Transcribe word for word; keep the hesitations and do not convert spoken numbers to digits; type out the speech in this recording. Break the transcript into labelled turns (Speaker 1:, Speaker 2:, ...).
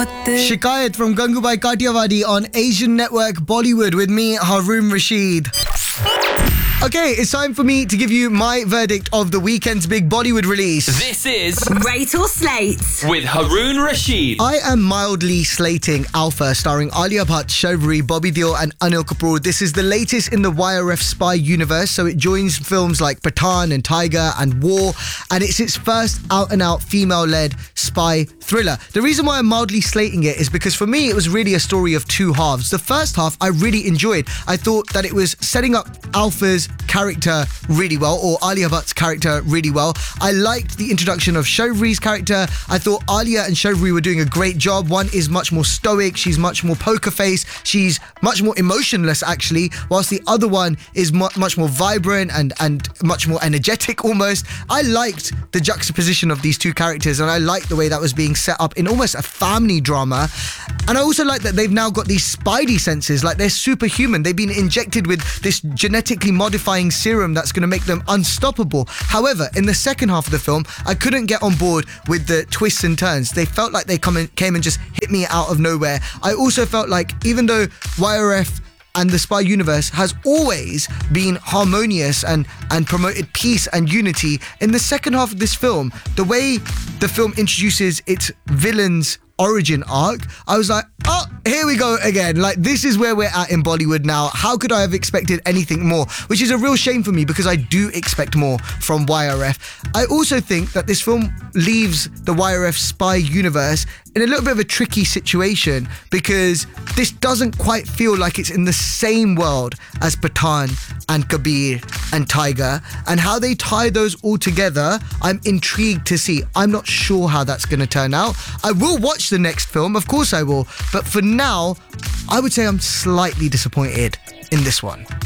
Speaker 1: Shikayat from Gangubai Kathiawadi on Asian Network Bollywood with me, Haroon Rashid. Okay, it's time for me to give you my verdict of the weekend's big Bollywood release.
Speaker 2: This is
Speaker 3: Rate or Slate
Speaker 2: with Haroon Rashid.
Speaker 1: I am mildly slating Alpha, starring Alia Bhatt, Chaudhary, Bobby Deol and Anil Kapoor. This is the latest in the Y R F spy universe, so it joins films like Pathaan and Tiger and War, and it's its first out-and-out female-led spy thriller. The reason why I'm mildly slating it is because for me, it was really a story of two halves. The first half I really enjoyed. I thought that it was setting up Alpha's character really well, or Alia Bhatt's character really well. I liked the introduction of Chaudhary's character. I thought Alia and Chaudhary were doing a great job. One is much more stoic, she's much more poker face, she's much more emotionless actually, whilst the other one is mu- much more vibrant and, and much more energetic almost. I liked the juxtaposition of these two characters, and I liked the way that was being set up in almost a family drama. And I also like that they've now got these spidey senses, like they're superhuman. They've been injected with this genetically modified serum that's going to make them unstoppable. However, in the second half of the film, I couldn't get on board with the twists and turns. They felt like they come in, came and just hit me out of nowhere. I also felt like even though Y R F and the spy universe has always been harmonious and, and promoted peace and unity, in the second half of this film, the way the film introduces its villain's origin arc, I was like, oh, here we go again. Like, this is where we're at in Bollywood now. How could I have expected anything more? Which is a real shame for me because I do expect more from Y R F. I also think that this film leaves the Y R F spy universe in a little bit of a tricky situation because this doesn't quite feel like it's in the same world as Pathaan and Kabir and Tiger, and how they tie those all together, I'm intrigued to see. I'm not sure how that's going to turn out. I will watch the next film, of course I will, but for now, I would say I'm slightly disappointed in this one.